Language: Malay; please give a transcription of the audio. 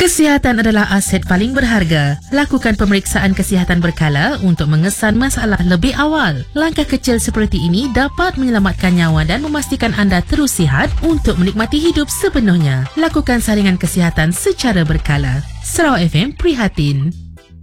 Kesihatan adalah aset paling berharga. Lakukan pemeriksaan kesihatan berkala untuk mengesan masalah lebih awal. Langkah kecil seperti ini dapat menyelamatkan nyawa dan memastikan anda terus sihat untuk menikmati hidup sepenuhnya. Lakukan saringan kesihatan secara berkala. Sarawak FM prihatin.